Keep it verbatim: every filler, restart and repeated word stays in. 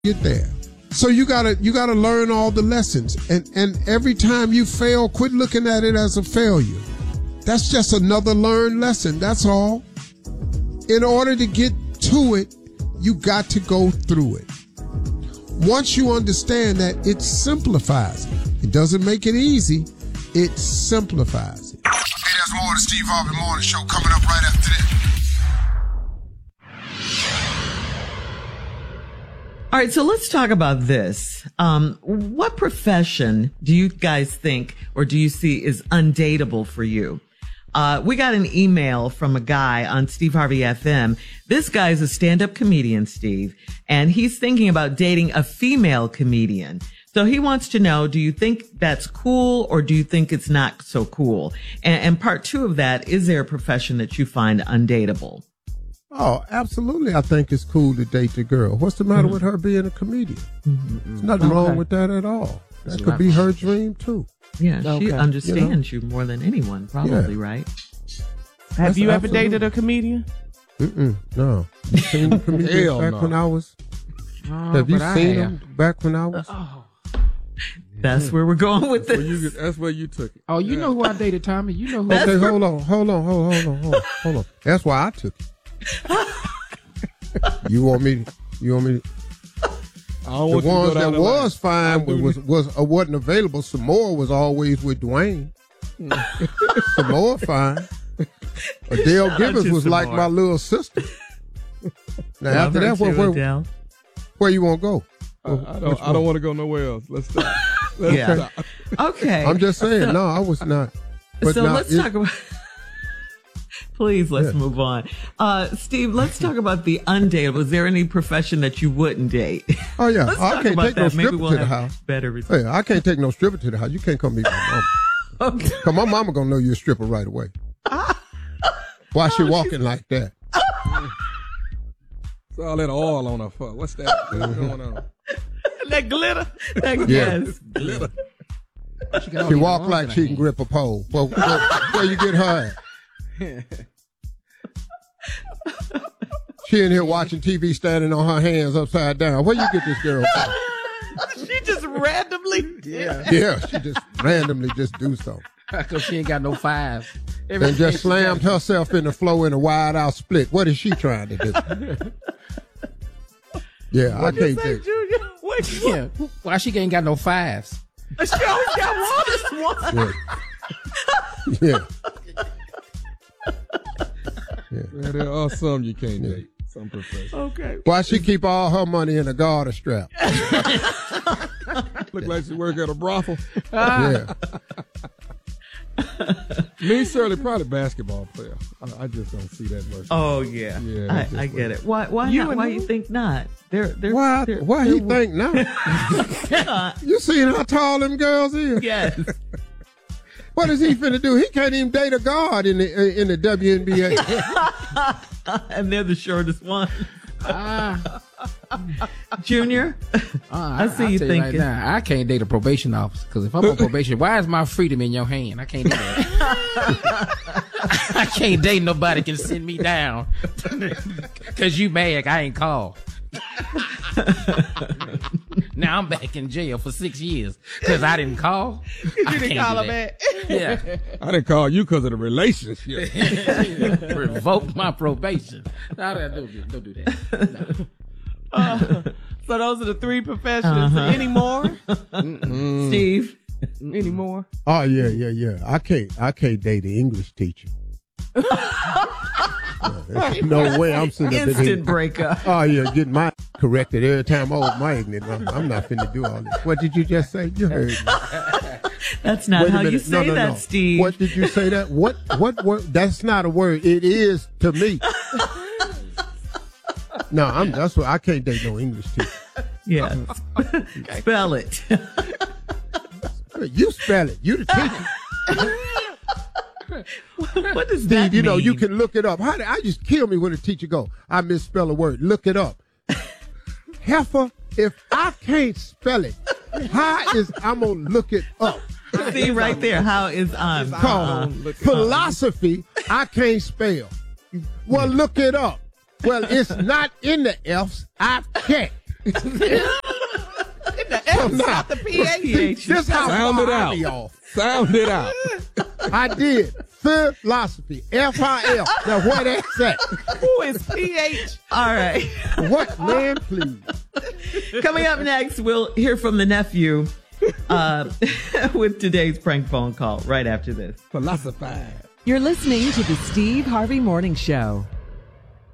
get there. So you gotta you gotta learn all the lessons, and and every time you fail, quit looking at it as a failure. That's just another learned lesson. That's all. In order to get to it, you got to go through it. Once you understand that, it simplifies it. It doesn't make it easy. It simplifies it. Hey, there's more of the Steve Harvey Morning Show coming up right after this. All right, so let's talk about this. Um, what profession do you guys think or do you see is undateable for you? Uh, we got an email from a guy on Steve Harvey F M. This guy's a stand-up comedian, Steve, and he's thinking about dating a female comedian. So he wants to know, do you think that's cool or do you think it's not so cool? And, and part two of that, is there a profession that you find undateable? Oh, absolutely. I think it's cool to date the girl. What's the matter mm-hmm. with her being a comedian? Mm-hmm. There's nothing okay. wrong with that at all. That That's could be her dream, too. Yeah, okay. She understands you, know? you more than anyone, probably, yeah. right? Have That's you ever absolutely. dated a comedian? Mm-mm, no. You seen comedians back no. when I was... Oh, have you I seen have. them back when I was... Uh, oh. That's where we're going with that's this. Where you, that's where you took it. Oh, you yeah. know who I dated, Tommy. You know who Okay, I dated. hold on, hold on, hold on, hold on, hold on, hold on. That's why I took it. You want me? You want me? I don't the want ones to that was line. fine was was, was uh, wasn't available. Samoa was always with Dwayne. Samoa fine. Adele Shout Gibbons was Samoa. like my little sister. Now Well, after that, where, where, Adele. where you want to go? I, I don't. I don't want to go nowhere else. Let's stop. Let's Yeah. stop. Okay. I'm just saying. No, I was not. But so now, let's it, talk about. Please, let's Yeah. move on. Uh, Steve, let's talk about the undateable. Is there any profession that you wouldn't date? Oh yeah, Let's I talk can't about take no that. Maybe stripper we'll to the have house. better results. Hey, I can't take no stripper to the house. You can't come meet my mama. Okay. Cause my mama gonna know you're a stripper right away. Why she Oh, walking like that? It's all that oil on her foot. What's that? What's going on? That glitter. That Yeah. yes. Glitter. She, She walk like she can grip a pole. Well, where, where you get her at? She in here watching T V standing on her hands upside down. Where you get this girl from? She just randomly. Yeah. Yeah, she just randomly just do something. Because she ain't got no fives. And just slammed herself in the floor in a wide out split. What is she trying to do? Yeah, I can't take. Junior? What? Yeah. Why she ain't got no fives? She always got one. one. Yeah. Yeah. Yeah. Yeah, there are some you can't date. Some professions. Okay. Why she keep all her money in a garter strap? Look like she work at a brothel. Yeah. Me, Shirley, probably basketball player. I, I just don't see that much. Oh yeah. Yeah, I, it's just I get like- it. Why? Why You not? and Why who? you think not? They're they're. Why? they're, Why they're, he think now? You seen how tall them girls is? Yes. What is he finna do? He can't even date a guard in the in the W N B A. And they're the shortest one. Ah. Junior, Uh, I see I'll you tell thinking. right now, I can't date a probation officer because if I'm on probation, why is my freedom in your hand? I can't do that. I can't date nobody can send me down because you mad I ain't called. Now I'm back in jail for six years because I didn't call. I You didn't can't call do her that. back. Yeah, I didn't call you because of the relationship. revoke my probation. No, don't do, don't do that. No. Uh, So those are the three professions. Uh-huh. Any more? Mm. Steve. Any more? Oh yeah, yeah, yeah. I can't I can't date an English teacher. Yeah, there's no way I'm sitting up in here. Instant breakup. Oh yeah, getting my corrected every time I open my ignorant. I'm, I'm not finna do all this. What did you just say? You heard me. That's not Wait a how you minute. say No, no, that, no. Steve. What did you say that? What what word? That's not a word. It is to me. No, I'm that's what I can't date no English teacher. Yeah. Spell it. You spell it. You the teacher. What does Steve, that you know, mean? you can look it up. How did, I just kill me when a teacher go, I misspell a word. Look it up. Heifer, if I can't spell it, how is I'm going to look it up? See right there. How is um Call uh, philosophy, I can't spell. Well, look it up. Well, it's not in the F's. I've checked. F, not the P H. This how Sound far it I out. be off. Sound it out. I did philosophy. F I L. Now what that's that? Who is P H? All right. What, man, please? Coming up next, we'll hear from the nephew uh, with today's prank phone call right after this. Philosophize. You're listening to the Steve Harvey Morning Show.